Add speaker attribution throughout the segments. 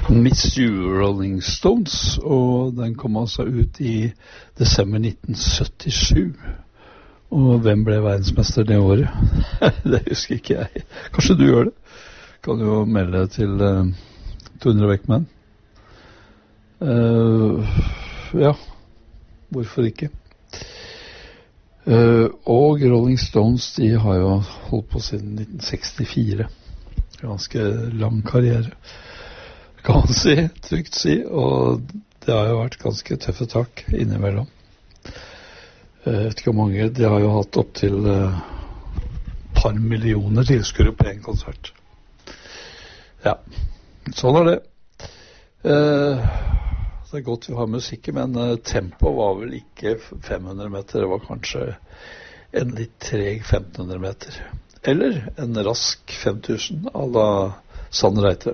Speaker 1: Miss You, Rolling Stones, og den kom altså ut i desember 1977. Og hvem ble verdensmester det året? Det husker ikke jeg. Kanskje du gjør det? Kan jo melde til 200 Beckmann. Ja, hvorfor ikke? Og Rolling Stones, de har jo holdt på siden 1964. Ganske lang karriere, kan man si, trygt si, og det har jo vært ganske tøffe tak innimellom. Jeg vet ikke hvor mange, de har jo hatt opp til par millioner tilskuere på en konsert. Ja, sånn er det. Det er godt vi har musikk, men tempo var vel ikke 500 meter, det var kanskje en litt treg 1500 meter. Eller en rask 5000 à la Sand Reite.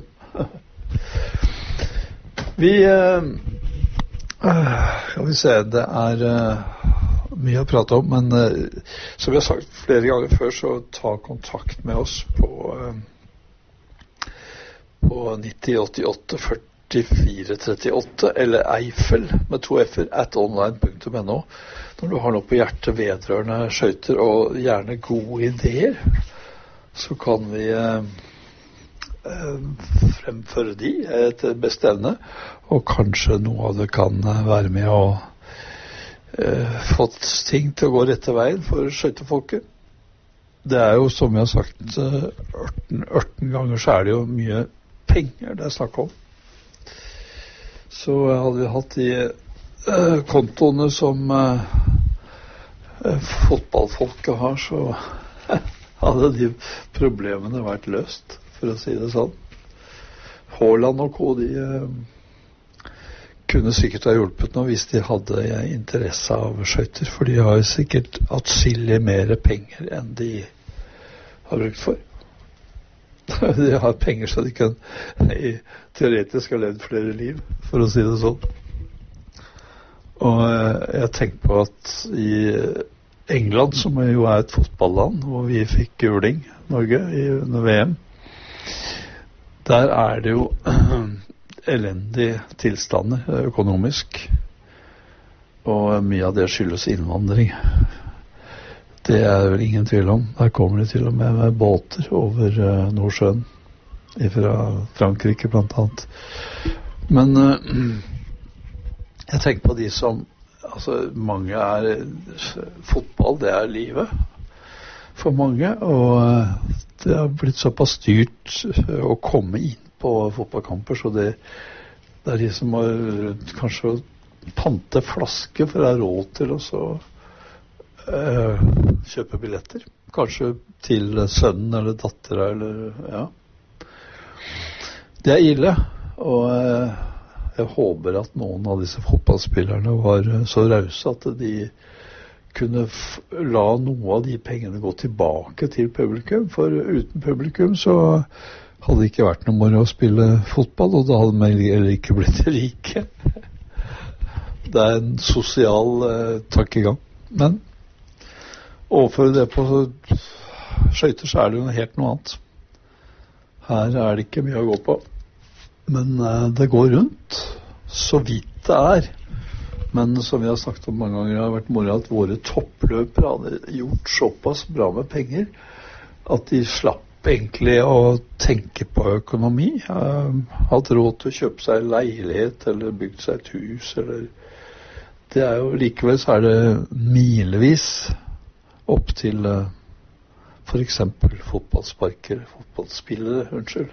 Speaker 1: Skal vi se, det er mye å prate om, men som vi har sagt flere ganger før, så ta kontakt med oss på 9088 44 38 eller Eiffel med 2 f-er @online.no når du har noe på hjertet vedrørende skøyter og gjerne gode ideer, så kan vi fremføre de etter beste evne, og kanskje noe av det kan være med å få ting til å gå rette veien for skøytefolket. Det er jo, som vi har sagt 18 ganger, så er det jo mye penger det er snakk om. Så hadde vi hatt de kontoene som fotballfolket har, så hadde de problemene vært løst, for å si det sånn. Haaland og Co, de kunne sikkert ha hjulpet noe hvis de hadde interesse av skøyter, for de har sikkert atskillig mer penger enn de har brukt for. De har penger så de kan teoretisk ha levd flere liv, for å si det sånn. Og jeg tenker på at i England, som jo er et fotballland, hvor vi fikk juling, Norge, under VM, der er det jo elendige tilstander økonomisk, og mye av det skyldes innvandring. Det er vel ingen tvil om. Der kommer de til og med båter over Nordsjøen, fra Frankrike blant annet. Men jeg tenker på de som, altså mange fotball, det er livet for mange, og det har blitt såpass styrt å komme inn på fotballkamper, så det er de som må kanskje pante flaske for å ha råd til å så kjøpe billetter, kanskje til sønnen eller datteren eller ja. Det er ille, og jeg håper at noen av disse fotballspillerne var så rause at de kunne la noe av de pengene gå tilbake til publikum, for uten publikum så hadde det ikke vært noe moro å spille fotball, og da hadde man heller ikke blitt rike. Det er en sosial tankegang, men overføre det på skøyter, så er det jo helt noe annet. Her er det ikke mye å gå på, men det går rundt, så vidt det er. Men som vi har snakket om mange ganger, det har vært moro at våre toppløpere hadde gjort såpass bra med penger, at de slapp egentlig å tenke på økonomi. Hatt råd til å kjøpe seg en leilighet, eller bygd seg et hus, eller det er jo, likevel så er det milevis opp til for eksempel fotballspillere, unnskyld.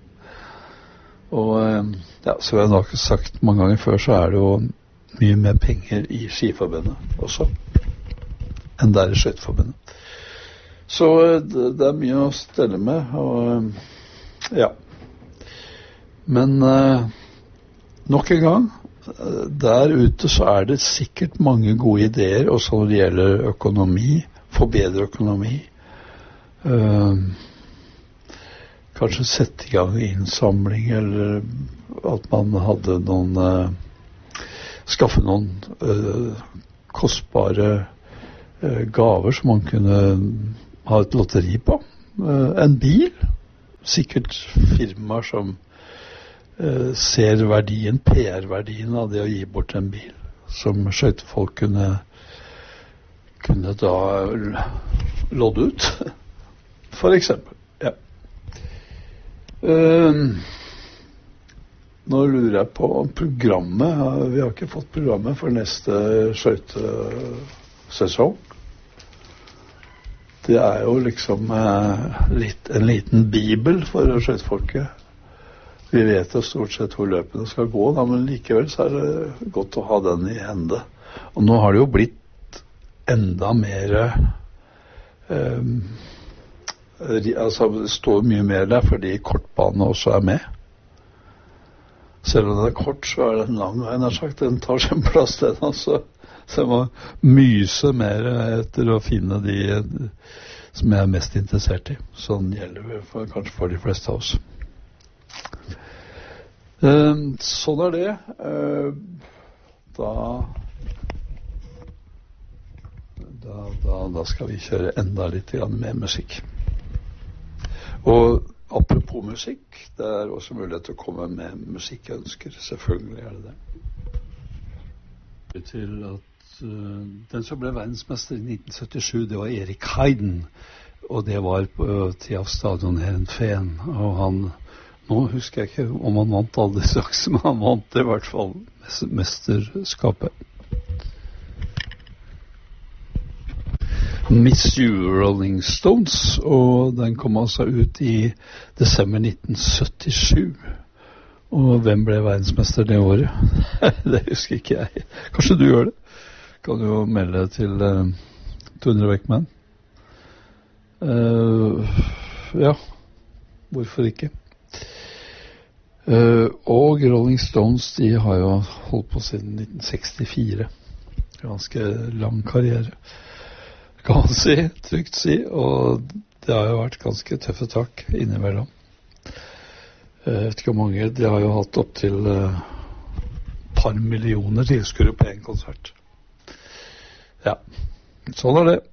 Speaker 1: Og ja, så har jeg nok sagt mange ganger før, så er det jo mye mer penger i skiforbundet også, enn der i skøyteforbundet. Så det er mye å stelle med, og ja. Men nok en gang, der ute så er det sikkert mange gode ideer, også når det gjelder økonomi, forbedre økonomi. Kanskje sette i gang innsamling, eller at man hadde skaffe noen kostbare gaver som man kunne ha et lotteri på. En bil, sikkert firmaer som ser verdien, PR-verdien av det å gi bort en bil, som skøytefolk kunne da lodde ut, for eksempel. Ja. Nå lurer jeg på programmet. Vi har ikke fått programmet for neste skøytesesong. Det er jo liksom en liten bibel for skøytefolket. Vi vet jo stort sett hvor løpene skal gå, da, men likevel så er det godt å ha den i hende. Og nå har det jo blitt enda mer altså det står mye mer der fordi kortbanen også er med. Selv om den er kort, så er den lang, jeg har sagt. Den tar sin plass, den altså. Så jeg må myse mer etter å finne de som jeg er mest interessert i. Sånn gjelder det kanskje for de fleste av oss. Sånn er det. Da skal vi kjøre enda litt mer musikk. Og apropos musikk, det er også mulighet til å komme med musikk jeg ønsker. Selvfølgelig er det det. Til at den som ble verdensmester i 1977, det var Erik Heiden. Og det var på Tiaf Stadion her en Feen. Og han, nå husker jeg ikke om han vant alle straks, men han vant i hvert fall mesterskapet. Miss You, Rolling Stones, og den kom altså ut i desember 1977. Og hvem ble verdensmester det året? Det husker ikke jeg. Kanskje du gjør det? Kan du jo melde til Tundre Beckmann? Ja, hvorfor ikke? Og Rolling Stones, de har jo holdt på siden 1964. Ganske lang karriere, kan man si, trygt si, og det har jo vært ganske tøffe tak innimellom. Jeg vet ikke hvor mange, de har jo hatt opp til par millioner tilskuere på en konsert. Ja, sånn er det.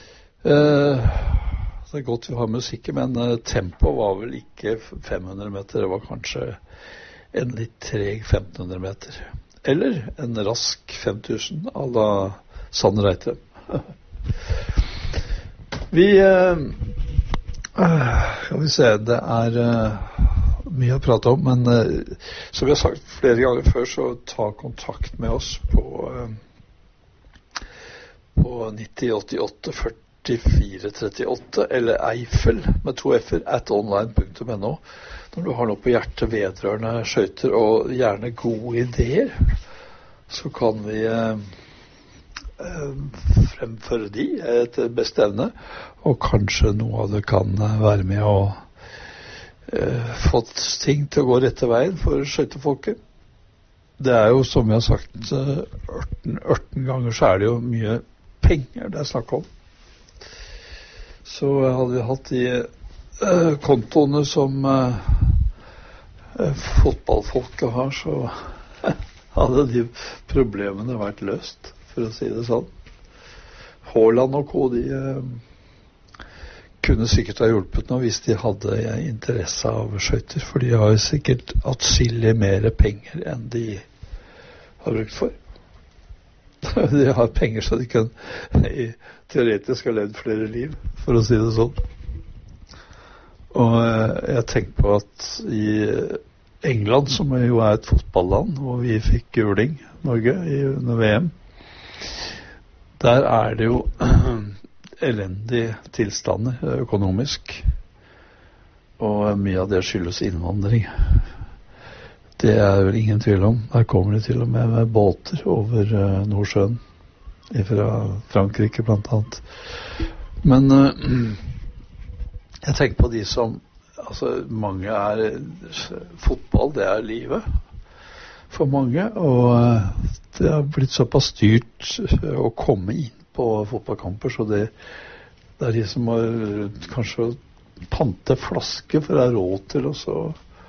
Speaker 1: Det er godt vi har musikk, men tempo var vel ikke 500 meter, det var kanskje en litt treg 1500 meter. Eller en rask 5000 à la Sand Reitre. Skal vi se, det er mye å prate om, men som vi har sagt flere ganger før, så ta kontakt med oss på 9088 44 38 eller Eiffel med 2 f-er @online.no når du har noe på hjertet vedrørende skøyter og gjerne gode ideer, så kan vi fremføre de etter beste evne, og kanskje noe av det kan være med å få ting til å gå rette veien for skøytefolket. Det er jo, som vi har sagt 18 ganger, så er det jo mye penger det er snakk om. Så hadde vi hatt de kontoene som fotballfolket har, så hadde de problemene vært løst, for å si det sånn. Haaland og Co, de kunne sikkert ha hjulpet noe hvis de hadde interesse av skøyter, for de har jo sikkert atskillig mer penger enn de har brukt for. De har penger så de kan teoretisk ha levd flere liv, for å si det sånn. Og jeg tenker på at i England, som jo er et fotballand, hvor vi fikk juling, Norge, under VM, der er det jo elendige tilstander økonomisk, og mye av det skyldes innvandring. Det er vel ingen tvil om. Der kommer det til og med båter over Nordsjøen, fra Frankrike blant annet. Men jeg tenker på de som, altså mange fotball, det er livet for mange, og det har blitt såpass dyrt å komme inn på fotballkamper, så det er de som må kanskje pante flaske for å ha råd til å så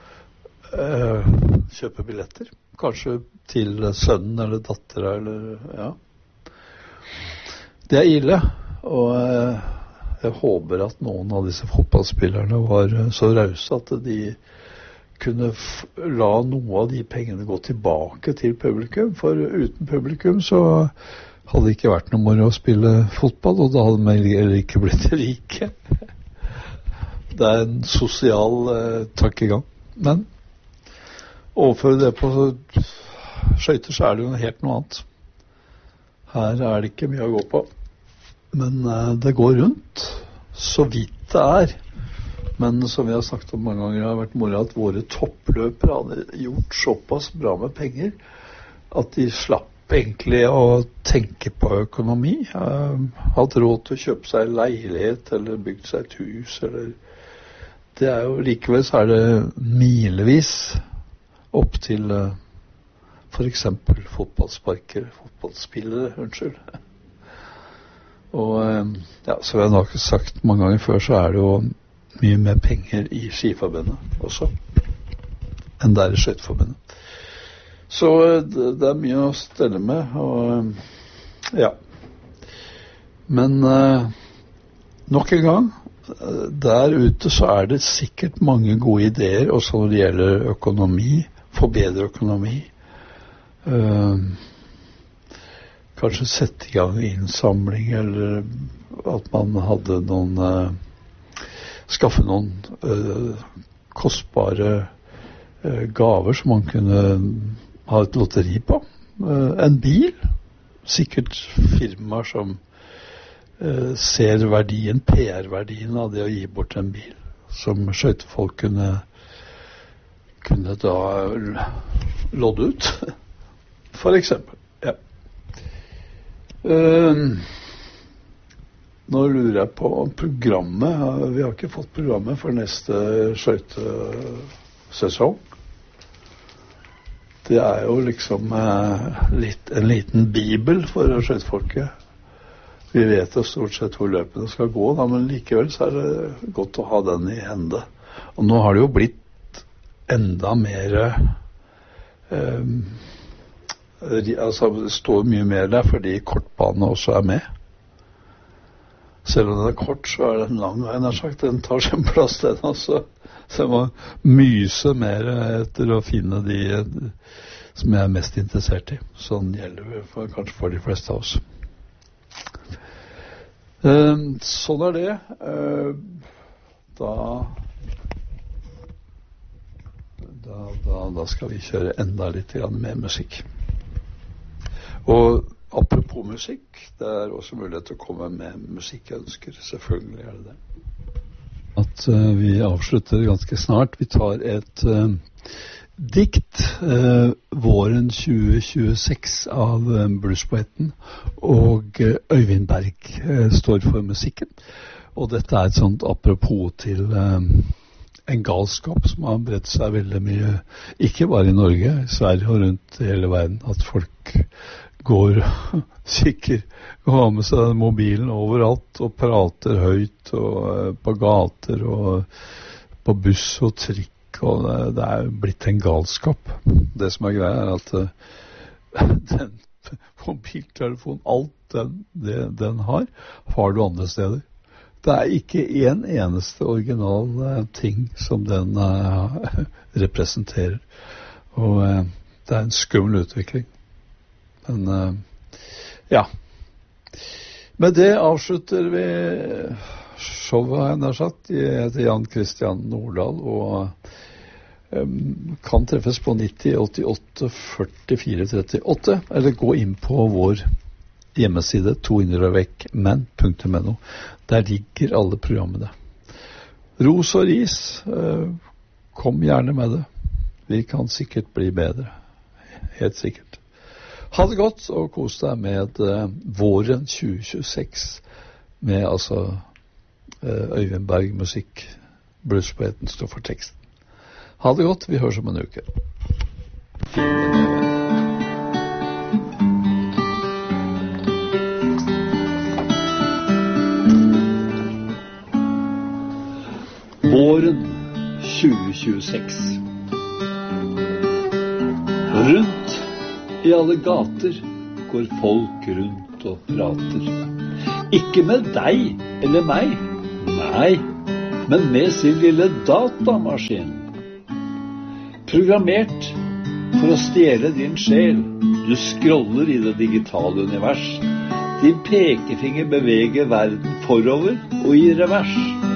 Speaker 1: kjøpe billetter, kanskje til sønnen eller datteren eller ja. Det er ille, og jeg håper at noen av disse fotballspillerne var så rause at de kunne la noe av de pengene gå tilbake til publikum, for uten publikum så hadde det ikke vært noe moro å spille fotball, og da hadde man heller ikke blitt rike. Det er en sosial tankegang. Men overføre det på skøyter, så er det jo helt noe annet. Her er det ikke mye å gå på. Men det går rundt, så vidt det er. Men som vi har sagt om mange ganger, har vært moro at våre toppløpere hadde gjort såpass bra med penger, at de slapp egentlig å tenke på økonomi. Hadde råd til å kjøpe seg en leilighet, eller bygd seg et hus, eller... Det er jo, likevel så er det milevis opp til for eksempel fotballspillere, unnskyld. Og ja, som jeg nok har sagt mange ganger før, så er det jo mye mer penger i skiforbundet også, enn der i skøyteforbundet. Så det er mye å stelle med, og ja. Men nok en gang, der ute så er det sikkert mange gode ideer, også når det gjelder økonomi, forbedre økonomi. Kanskje sette i gang innsamling, eller at man hadde skaffe noen kostbare gaver som man kunne ha et lotteri på. En bil, sikkert firmaer som ser verdien, PR-verdien av det å gi bort en bil, som skøytefolk kunne da lodde ut, for eksempel. Ja. Nå lurer jeg på programmet. Vi har ikke fått programmet for neste skøytesesong. Det er jo liksom en liten bibel for skøytefolket. Vi vet jo stort sett hvor løpene skal gå, da, men likevel så er det godt å ha den i hende. Og nå har det jo blitt enda mer altså det står mye mer der fordi kortbanen også er med. Selv om den er kort, så er den lang, og jeg har sagt, den tar sin plass den også. Så jeg må myse mer etter å finne de som jeg er mest interessert i. Sånn gjelder det kanskje for de fleste av oss. Sånn er det. Da skal vi kjøre enda litt mer musikk. Og apropos musikk, det er også mulighet til å komme med musikkønsker. Selvfølgelig er det det. At vi avslutter ganske snart. Vi tar et dikt, våren 2026 av bluespoeten, og Øyvind Berg står for musikken. Og dette er et sånt apropos til en galskap som har bredt seg veldig mye, ikke bare i Norge, i Sverige og rundt i hele verden, at folk går sikkert og har med seg mobilen overalt og prater høyt og på gater og på buss og trikk. Og det er blitt en galskap. Det som er greia er at den mobiltelefonen, alt den har du andre steder. Det er ikke en eneste original ting som den representerer. Og det er en skummel utvikling. Men ja. Med det avslutter vi showet, har jeg nær sagt. Jeg heter Jan Christian Nordahl, og kan treffes på 90 88 44 38, eller gå inn på vår hjemmeside toinnerøvekmenn.no. Der ligger alle programmene. Ros og ris, kom gjerne med det. Vi kan sikkert bli bedre. Helt sikkert. Ha det godt, og kos deg med våren 2026 med altså Øyvind Berg musikk. Bluespoeten står for teksten. Ha det godt, vi høres om en uke. Våren 2026. Rundt i alle gater går folk rundt og prater. Ikke med deg eller meg, nei, men med sin lille datamaskin.
Speaker 2: Programmert for å stjele din sjel. Du scroller i det digitale univers. Din pekefinger beveger verden forover og i revers.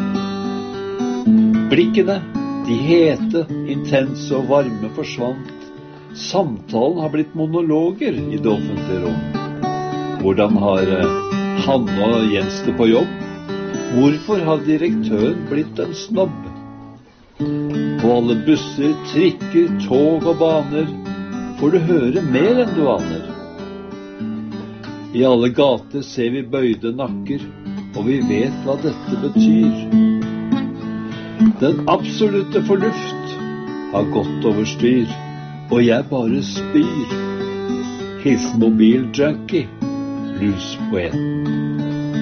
Speaker 2: Blikkene, de hete, intense og varme forsvant. Samtalen har blitt monologer i det offentlige rom. Hvordan har Hanne og Jens det på jobb? Hvorfor har direktøren blitt en snobb? På alle busser, trikker, tog og baner får du høre mer enn du aner. I alle gater ser vi bøyde nakker, og vi vet hva dette betyr. Den absolutte fornuft har gått over styr, og jeg bare spyr. Hils mobiljunkie, luspoeten.